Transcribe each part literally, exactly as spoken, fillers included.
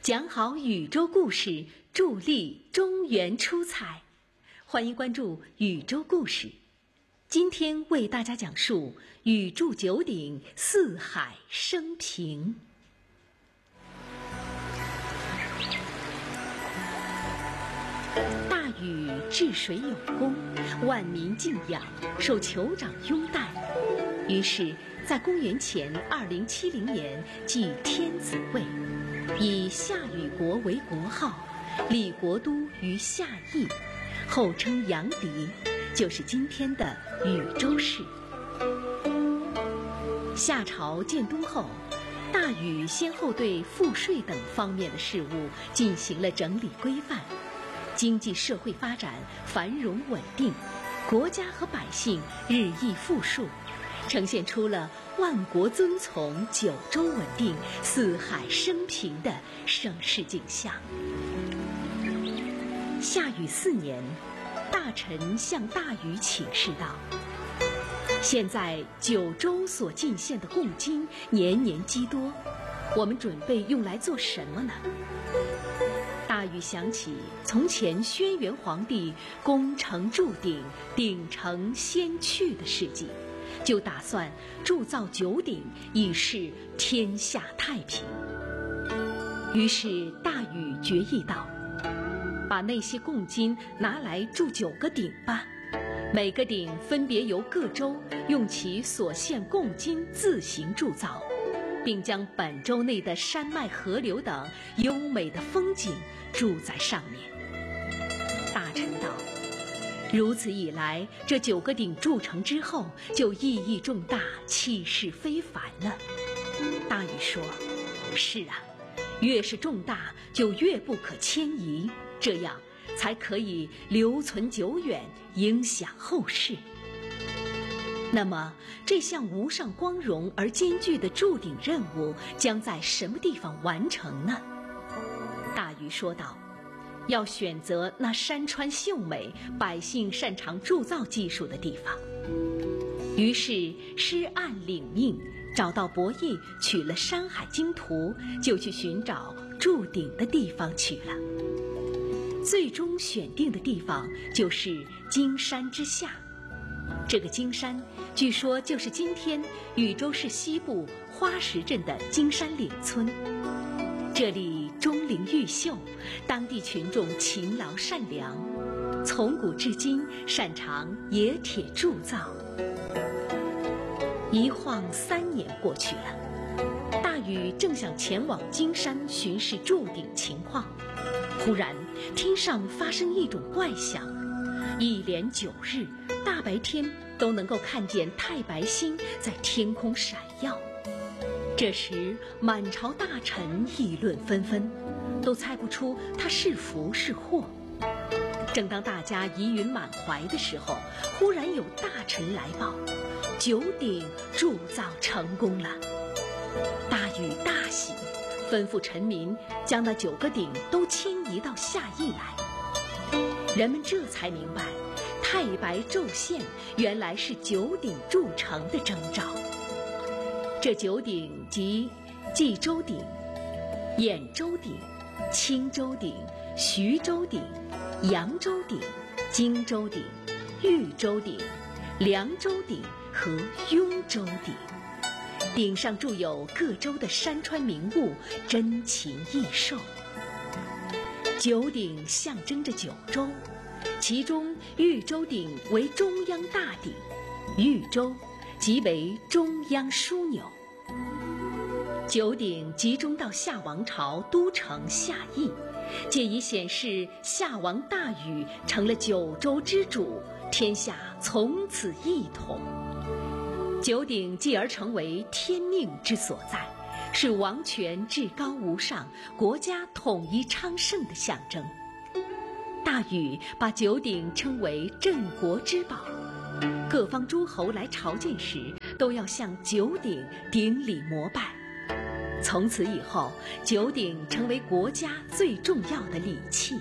讲好宇宙故事，助力中原出彩。欢迎关注宇宙故事。今天为大家讲述宇柱九鼎，四海升平。大禹治水有功，万民敬仰，受酋长拥戴。于是在公元前二零七零年即天子位，以夏禹国为国号，立国都于夏邑，后称阳翟，就是今天的禹州市。夏朝建都后，大禹先后对赋税等方面的事务进行了整理规范，经济社会发展繁荣稳定，国家和百姓日益富庶，呈现出了万国遵从、九州稳定、四海升平的盛世景象。夏禹四年，大臣向大禹请示道：现在九州所进献的贡金年年积多，我们准备用来做什么呢？大禹想起从前轩辕皇帝功成铸鼎，鼎成先去的事迹，就打算铸造九鼎，以示天下太平。于是大禹决议道：把那些贡金拿来铸九个鼎吧，每个鼎分别由各州用其所献贡金自行铸造，并将本州内的山脉河流等优美的风景铸在上面。大臣道：如此一来，这九个鼎铸成之后，就意义重大，气势非凡了。大禹说：是啊，越是重大，就越不可迁移，这样才可以留存久远，影响后世。那么，这项无上光荣而艰巨的铸鼎任务将在什么地方完成呢？大禹说道：要选择那山川秀美、百姓擅长铸造技术的地方。于是施按领命，找到伯益，取了《山海经图》，就去寻找铸鼎的地方去了。最终选定的地方就是金山之下。这个金山据说就是今天禹州市西部花石镇的金山岭村。这里钟灵毓秀，当地群众勤劳善良，从古至今擅长冶铁铸造。一晃三年过去了，大禹正想前往金山巡视铸鼎情况，忽然天上发生一种怪象，一连九日，大白天都能够看见太白星在天空闪耀。这时满朝大臣议论纷纷，都猜不出他是福是祸。正当大家疑云满怀的时候，忽然有大臣来报，九鼎铸造成功了。大禹大喜，吩咐臣民将那九个鼎都迁移到夏邑来。人们这才明白，太白昼现原来是九鼎铸成的征兆。这九鼎即冀州鼎、兖州鼎、青州鼎、徐州鼎、扬州鼎、荆州鼎、豫州鼎、凉州鼎和雍州鼎。鼎上铸有各州的山川名物，珍禽异兽。九鼎象征着九州，其中豫州鼎为中央大鼎，豫州即为中央枢纽。九鼎集中到夏王朝都城夏邑，借以显示夏王大禹成了九州之主，天下从此一统。九鼎继而成为天命之所在，是王权至高无上、国家统一昌盛的象征。大禹把九鼎称为镇国之宝，各方诸侯来朝见时，都要向九鼎顶礼膜拜。从此以后，九鼎成为国家最重要的礼器。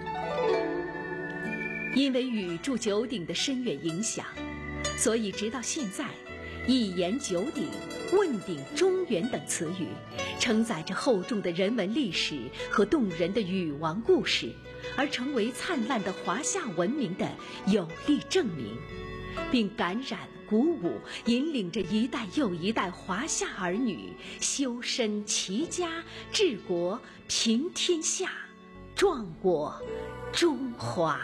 因为禹铸九鼎的深远影响，所以直到现在，一言九鼎、问鼎中原等词语承载着厚重的人文历史和动人的禹王故事，而成为灿烂的华夏文明的有力证明，并感染鼓舞，引领着一代又一代华夏儿女修身齐家治国平天下，壮我中华。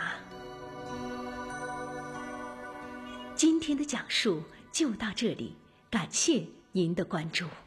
今天的讲述就到这里，感谢您的关注。